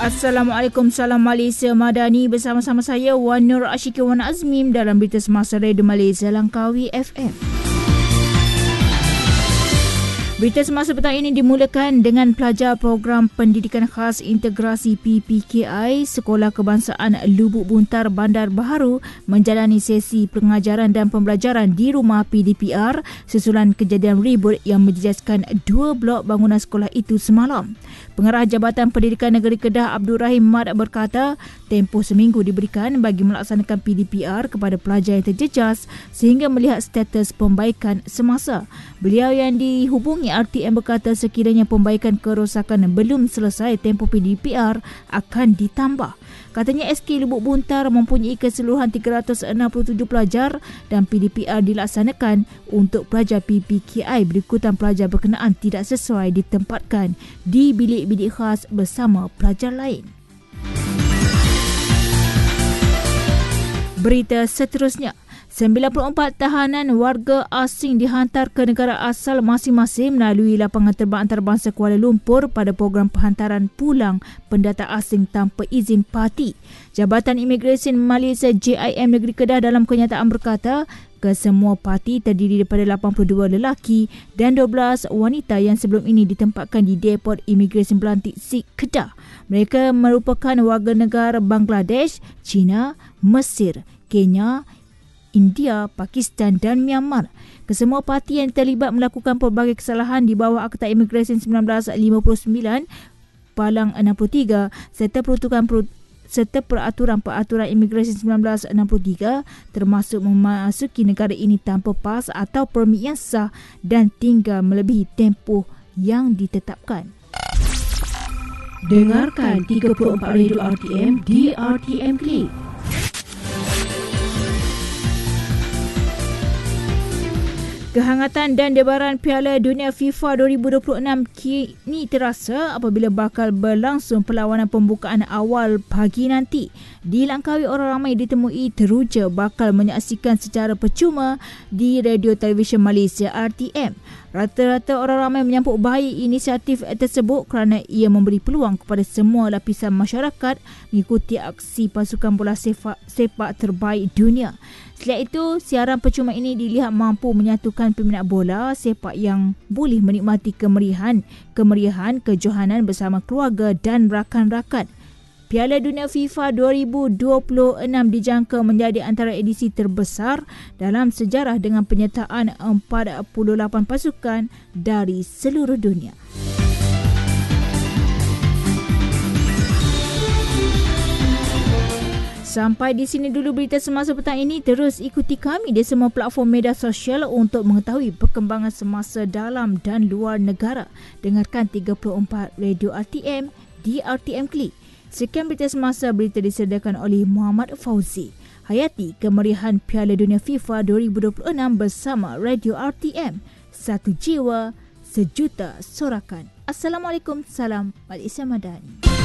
Assalamualaikum, salam Malaysia Madani. Bersama-sama saya Wan Nur Ashiki Wan Azmim dalam berita semasa Radio Malaysia Langkawi FM. Berita semasa petang ini dimulakan dengan pelajar program pendidikan khas integrasi PPKI Sekolah Kebangsaan Lubuk Buntar Bandar Baharu menjalani sesi pengajaran dan pembelajaran di rumah PDPR susulan kejadian ribut yang menjejaskan 2 blok bangunan sekolah itu semalam. Pengarah Jabatan Pendidikan Negeri Kedah Abdul Rahim Mat berkata, tempoh seminggu diberikan bagi melaksanakan PDPR kepada pelajar yang terjejas sehingga melihat status pembaikan semasa. Beliau yang dihubungi RTM berkata sekiranya pembaikan kerosakan belum selesai, tempoh PDPR akan ditambah. Katanya SK Lubuk Buntar mempunyai keseluruhan 367 pelajar dan PDPR dilaksanakan untuk pelajar PPKI berikutan pelajar berkenaan tidak sesuai ditempatkan di bilik-bilik khas bersama pelajar lain. Berita seterusnya. 94 tahanan warga asing dihantar ke negara asal masing-masing melalui lapangan terbang antarabangsa Kuala Lumpur pada program penghantaran pulang pendata asing tanpa izin parti. Jabatan Imigresen Malaysia JIM Negeri Kedah dalam kenyataan berkata, kesemua parti terdiri daripada 82 lelaki dan 12 wanita yang sebelum ini ditempatkan di Depot Imigresen Belantik Sik Kedah. Mereka merupakan warga negara Bangladesh, China, Mesir, Kenya, India, Pakistan dan Myanmar. Kesemua parti yang terlibat melakukan pelbagai kesalahan di bawah Akta Imigresen 1959 Palang 63 serta peraturan imigresen 1963 termasuk memasuki negara ini tanpa pas atau permit yang sah dan tinggal melebihi tempoh yang ditetapkan. Dengarkan 34 Radio RTM di RTM Klik. Kehangatan dan debaran Piala Dunia FIFA 2026 kini terasa apabila bakal berlangsung perlawanan pembukaan awal pagi nanti. Di Langkawi, orang ramai ditemui teruja bakal menyaksikan secara percuma di Radio Televisyen Malaysia RTM. Rata-rata orang ramai menyambut baik inisiatif tersebut kerana ia memberi peluang kepada semua lapisan masyarakat mengikuti aksi pasukan bola sepak terbaik dunia. Selain itu, siaran percuma ini dilihat mampu menyatukan peminat bola sepak yang boleh menikmati kemeriahan, kejohanan bersama keluarga dan rakan-rakan. Piala Dunia FIFA 2026 dijangka menjadi antara edisi terbesar dalam sejarah dengan penyertaan 48 pasukan dari seluruh dunia. Sampai di sini dulu berita semasa petang ini. Terus ikuti kami di semua platform media sosial untuk mengetahui perkembangan semasa dalam dan luar negara. Dengarkan 34 Radio RTM di RTM Klik. Sekian berita semasa, berita disediakan oleh Muhammad Fauzi. Hayati kemeriahan Piala Dunia FIFA 2026 bersama Radio RTM. Satu jiwa, sejuta sorakan. Assalamualaikum, salam Malaysia Madani.